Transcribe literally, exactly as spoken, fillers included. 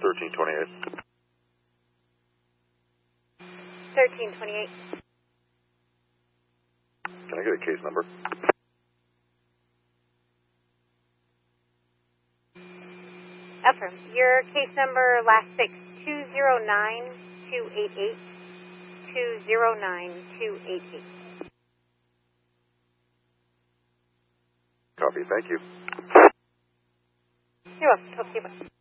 thirteen twenty-eight. thirteen twenty-eight. Can I get a case number? Affirm. Your case number last six, two zero nine two eight eight. two zero nine two eight eight. Copy, thank you. You're welcome. Talk to you. Bye.